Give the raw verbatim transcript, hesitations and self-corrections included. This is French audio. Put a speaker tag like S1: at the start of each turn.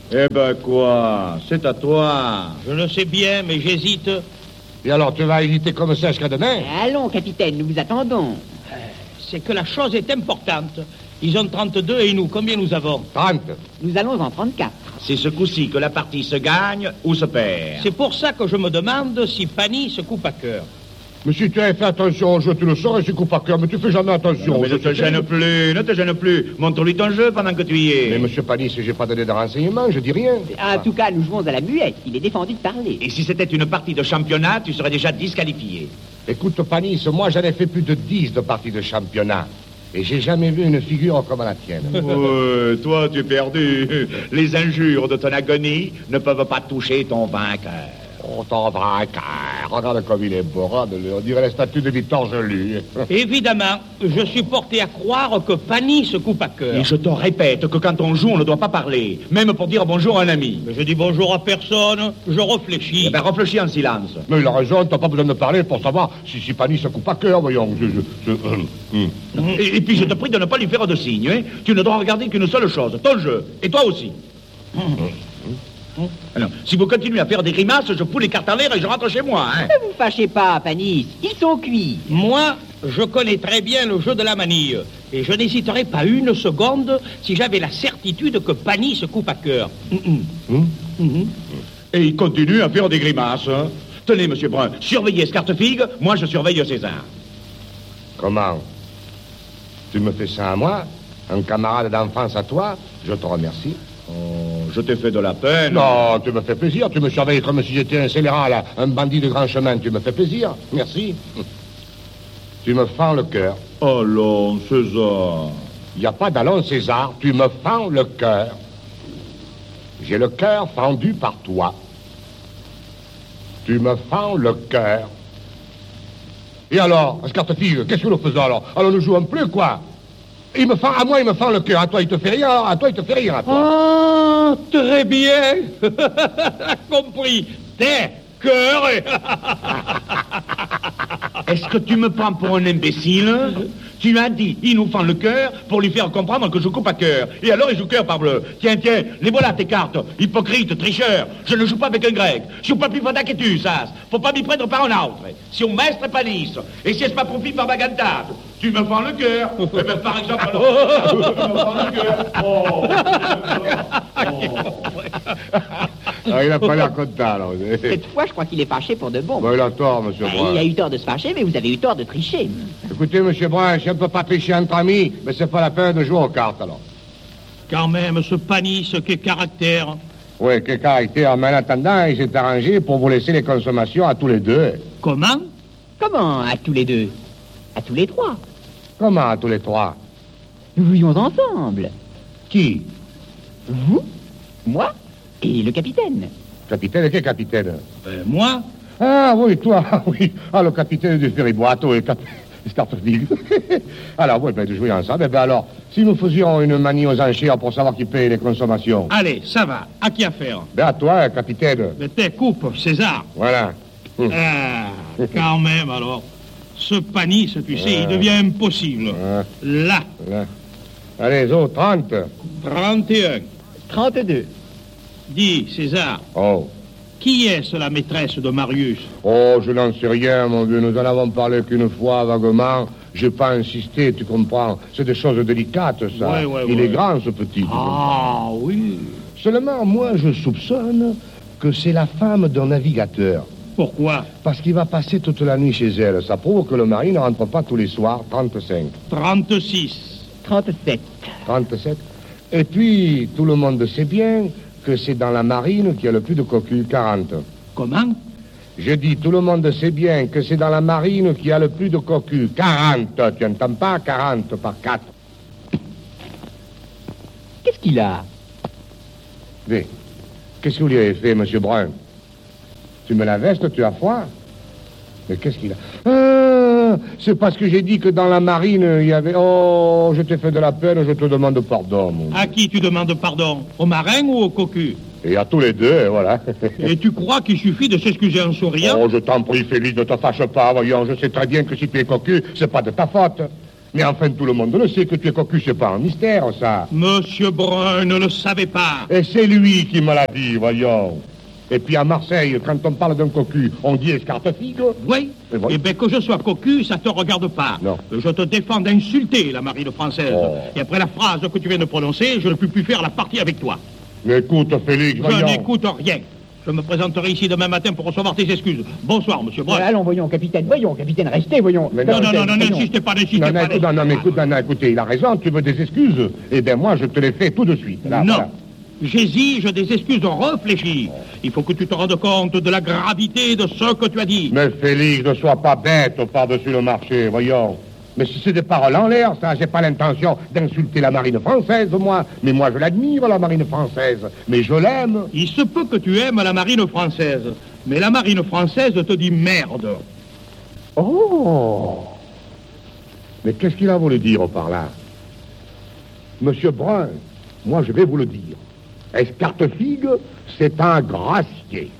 S1: Eh ben quoi? C'est à toi.
S2: Je le sais bien, mais j'hésite.
S3: Et alors, tu vas hésiter comme ça jusqu'à demain?
S4: Allons, capitaine, nous vous attendons.
S2: C'est que la chose est importante. Ils ont trente-deux et nous, combien nous avons?
S3: trente.
S4: Nous allons en trente-quatre.
S1: C'est ce coup-ci que la partie se gagne ou se perd.
S2: C'est pour ça que je me demande si Pani se coupe à cœur.
S3: Mais si tu avais fait attention au jeu, tu le saurais, je coupe à cœur, mais tu fais jamais attention.
S1: Non, mais ne te gêne plus, ne te gêne plus. Montre-lui ton jeu pendant que tu y es.
S3: Mais monsieur Panis, j'ai pas donné de renseignements, je dis rien.
S4: En tout cas, nous jouons à la muette. Il est défendu de parler.
S1: Et si c'était une partie de championnat, tu serais déjà disqualifié.
S3: Écoute, Panis, moi j'en ai fait plus de dix de parties de championnat. Et j'ai jamais vu une figure comme la tienne.
S1: Oh, toi, tu es perdu. Les injures de ton agonie ne peuvent pas toucher ton vainqueur.
S3: Oh, ton vainqueur. Regarde comme il est beau. Regarde-le. On dirait la statue de Victor Joly.
S2: Évidemment, je suis porté à croire que Pani se coupe à cœur.
S1: Et je te répète que quand on joue, on ne doit pas parler. Même pour dire bonjour à un ami.
S2: Mais je dis bonjour à personne, je réfléchis.
S1: Eh ben, réfléchis en silence.
S3: Mais il a raison, t'as pas besoin de parler pour savoir si, si Panis se coupe à cœur, voyons. Je, je, je, euh, hum.
S1: et, et puis je te prie de ne pas lui faire de signes. Hein. Tu ne dois regarder qu'une seule chose, ton jeu. Et toi aussi. Hum. Alors, si vous continuez à faire des grimaces, je fous les cartes en l'air et je rentre chez moi. Hein.
S4: Ne vous fâchez pas, Panis. Ils sont cuits.
S2: Moi, je connais très bien le jeu de la manille. Et je n'hésiterai pas une seconde si j'avais la certitude que Pani se coupe à cœur. Mm-mm.
S3: Hum?
S2: Mm-hmm.
S1: Et il continue à faire des grimaces. Hein. Tenez, monsieur Brun, surveillez Scartefigue, moi je surveille César.
S3: Comment? Tu me fais ça à moi? Un camarade d'enfance à toi? Je te remercie.
S1: Oh, je t'ai fait de la peine.
S3: Non, tu me fais plaisir. Tu me surveilles comme si j'étais un scélérat, là, un bandit de grand chemin. Tu me fais plaisir. Merci. Tu me fends le cœur.
S1: Allons, César.
S3: Il n'y a pas d'allons, César. Tu me fends le cœur. J'ai le cœur fendu par toi. Tu me fends le cœur. Et alors, Scartefigue, qu'est-ce que nous faisons alors? Alors nous jouons plus, quoi? Il me fend, à moi, il me fend le cœur. À toi, il te fait rire. À toi, il te fait rire, à toi.
S2: Ah, très bien. Compris. Tes cœurs.
S1: Est-ce que tu me prends pour un imbécile? Tu as dit, il nous fend le cœur pour lui faire comprendre que je coupe à cœur. Et alors, il joue cœur par bleu. Tiens, tiens, les voilà tes cartes. Hypocrite, tricheur. Je ne joue pas avec un grec. Je joue pas plus fada que tu, Sas. Faut pas m'y prendre par un autre. Si on maître est pas lisse. Et si c'est pas profit par bagantade. Tu me fends le cœur. Eh bien, par exemple, alors, tu me fends le cœur. Oh.
S3: Ah, il n'a pas l'air content, alors.
S4: Cette fois, je crois qu'il est fâché pour de bon.
S3: Bon, il a tort, monsieur
S4: Ah,
S3: Brun.
S4: il a eu tort de se fâcher, mais vous avez eu tort de tricher.
S3: Écoutez, monsieur Brun, si on ne peut pas tricher entre amis, mais c'est pas la peine de jouer aux cartes, alors.
S2: Quand même, ce Pani, ce quel caractère.
S3: Oui, quel caractère. Mais en attendant, il s'est arrangé pour vous laisser les consommations à tous les deux.
S2: Comment?
S4: Comment, à tous les deux? À tous les trois.
S3: Comment, à tous les trois?
S4: Nous jouions ensemble.
S3: Qui?
S4: Vous, moi et le capitaine.
S3: Capitaine, quel capitaine?
S2: Ben, moi.
S3: Ah, oui, toi, oui. Ah, le capitaine du ferryboat, oui, cap... Scartefigue. Alors, oui, ben, de jouer ensemble. Eh ben, alors, si nous faisions une manie aux enchères pour savoir qui paye les consommations.
S2: Allez, ça va. À qui affaire?
S3: Ben, à toi, capitaine.
S2: Mais t'es coupe, César.
S3: Voilà. Hum.
S2: Ah, quand même, alors. Ce Pani, ce, tu sais,
S3: Ouais.
S2: il devient impossible.
S3: Ouais.
S2: Là,
S3: Là. Allez, les autres, trente.
S2: trente et un.
S4: trente-deux.
S2: Dis, César,
S3: Oh.
S2: qui est-ce la maîtresse de Marius?
S3: Oh, je n'en sais rien, mon vieux. Nous en avons parlé qu'une fois, vaguement. J'ai pas insisté, tu comprends. C'est des choses délicates, ça.
S2: Ouais, ouais,
S3: Il
S2: ouais.
S3: est grand, ce petit. tu comprends.
S2: Ah, oui.
S3: Seulement, moi, je soupçonne que c'est la femme d'un navigateur.
S2: Pourquoi?
S3: Parce qu'il va passer toute la nuit chez elle. Ça prouve que le mari ne rentre pas tous les soirs. trente-cinq.
S2: trente-six.
S4: trente-sept.
S3: trente-sept. Et puis, tout le monde sait bien que c'est dans la marine qu'il y a le plus de cocus. quarante.
S2: Comment?
S3: Je dis, tout le monde sait bien que c'est dans la marine qu'il y a le plus de cocus. quarante. Tu entends pas? quarante par quatre.
S4: Qu'est-ce qu'il a?
S3: Mais, qu'est-ce que vous lui avez fait, monsieur Brun? Tu me la vestes, tu as froid? Mais qu'est-ce qu'il a? Ah, c'est parce que j'ai dit que dans la marine, il y avait... Oh, je t'ai fait de la peine, je te demande pardon, mon
S2: À
S3: Dieu.
S2: qui tu demandes pardon? Au marin ou au cocu?
S3: Et à tous les deux, voilà.
S2: Et tu crois qu'il suffit de s'excuser en souriant?
S3: Oh, je t'en prie, Félix, ne te fâche pas, voyons. Je sais très bien que si tu es cocu, c'est pas de ta faute. Mais enfin, tout le monde le sait que tu es cocu, c'est pas un mystère, ça.
S2: Monsieur Brun ne le savait pas.
S3: Et c'est lui qui me l'a dit, voyons. Et puis à Marseille, quand on parle d'un cocu, on dit escartefigue.
S2: Oui.
S3: Et voilà.
S2: Eh bien, que je sois cocu, ça te regarde pas.
S3: Non.
S2: Je te défends d'insulter la marine française.
S3: Oh.
S2: Et après la phrase que tu viens de prononcer, je ne peux plus faire la partie avec toi.
S3: Mais écoute, Félix,
S2: Je
S3: voyons.
S2: n'écoute rien. Je me présenterai ici demain matin pour recevoir tes excuses. Bonsoir, monsieur Brun.
S4: Euh, allons, voyons, capitaine, voyons, capitaine, restez, voyons.
S3: Mais
S2: Non, non, non,
S4: Capitaine,
S2: non,
S4: voyons.
S2: n'insistez pas, n'insistez
S3: Non, non,
S2: pas.
S3: écoute, non, non, mais écoute, non, non, écoutez, il a raison, tu veux des excuses. Eh bien, moi, je te les fais tout de suite. Là,
S2: Non.
S3: voilà.
S2: J'exige des excuses réfléchies. Il faut que tu te rendes compte de la gravité de ce que tu as dit.
S3: Mais Félix, ne sois pas bête par-dessus le marché, voyons. Mais si c'est des paroles en l'air, ça, j'ai pas l'intention d'insulter la marine française, moi. Mais moi, je l'admire, la marine française. Mais je l'aime.
S2: Il se peut que tu aimes la marine française, mais la marine française te dit merde.
S3: Oh! Mais qu'est-ce qu'il a voulu dire par là? Monsieur Brun, moi, je vais vous le dire. Escartefigue, c'est un gracier.